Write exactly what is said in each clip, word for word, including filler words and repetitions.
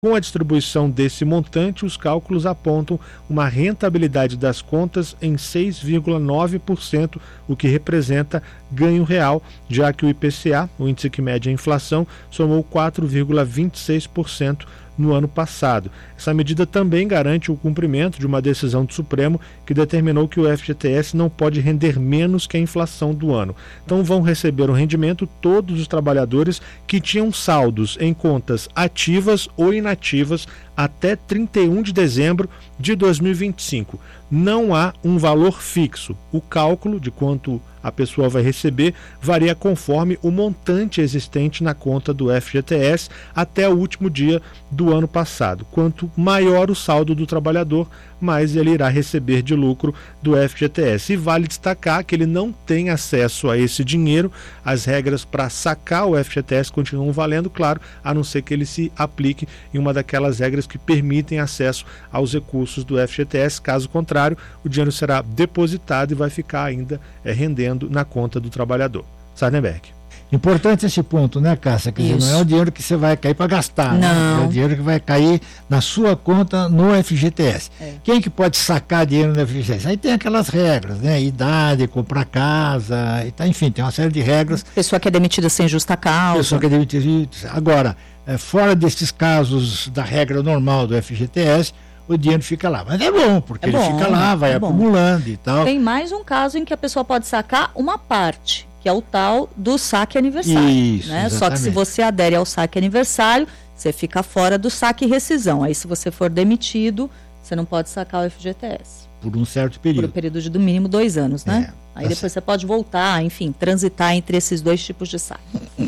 Com a distribuição desse montante, os cálculos apontam uma rentabilidade das contas em seis vírgula nove por cento, o que representa ganho real, já que o I P C A, o índice que mede a inflação, somou quatro vírgula vinte e seis por cento no ano passado. Essa medida também garante o cumprimento de uma decisão do Supremo que determinou que o F G T S não pode render menos que a inflação do ano. Então vão receber o rendimento todos os trabalhadores que tinham saldos em contas ativas ou inativas até trinta e um de dezembro de dois mil e vinte e cinco. Não há um valor fixo. O cálculo de quanto a pessoa vai receber varia conforme o montante existente na conta do F G T S até o último dia do ano passado. Quanto maior o saldo do trabalhador, mais ele irá receber de lucro do F G T S. E vale destacar que ele não tem acesso a esse dinheiro. As regras para sacar o F G T S continuam valendo, claro, a não ser que ele se aplique em uma daquelas regras que permitem acesso aos recursos do F G T S. Caso contrário, o dinheiro será depositado e vai ficar ainda é, rendendo na conta do trabalhador. Sardenberg. Importante esse ponto, né, Cássia? Quer dizer, não é o dinheiro que você vai cair para gastar, né? É o dinheiro que vai cair na sua conta no F G T S. É. Quem que pode sacar dinheiro no F G T S? Aí tem aquelas regras, né? Idade, comprar casa, e tá, enfim, tem uma série de regras. Pessoa que é demitida sem justa causa. Pessoa que é demitida. Agora, é, fora desses casos da regra normal do F G T S, o dinheiro fica lá. Mas é bom, porque é ele bom, fica lá, vai é acumulando e tal. Tem mais um caso em que a pessoa pode sacar uma parte, que é o tal do saque aniversário. Isso, né? Só que se você adere ao saque aniversário, você fica fora do saque e rescisão. Aí se você for demitido, você não pode sacar o F G T S. Por um certo período. Por um período de no mínimo dois anos, né? É, Aí depois certo. Você pode voltar, enfim, transitar entre esses dois tipos de saque.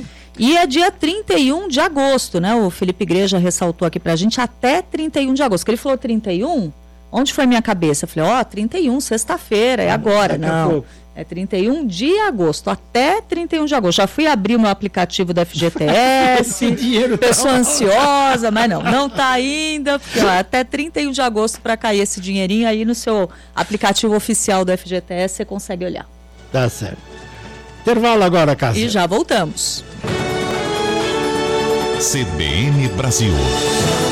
E é dia trinta e um de agosto, né? O Felipe Igreja ressaltou aqui pra gente, até trinta e um de agosto. Que ele falou trinta e um, onde foi minha cabeça? Eu falei, ó, oh, trinta e um, sexta-feira, é agora. Não, é trinta e um de agosto, até trinta e um de agosto. Já fui abrir o meu aplicativo da F G T S, pessoa ansiosa, mas não, não tá ainda, porque ó, até trinta e um de agosto para cair esse dinheirinho aí no seu aplicativo oficial do F G T S, você consegue olhar. Tá certo. Intervalo agora, Cássia. E já voltamos. C B N Brasil.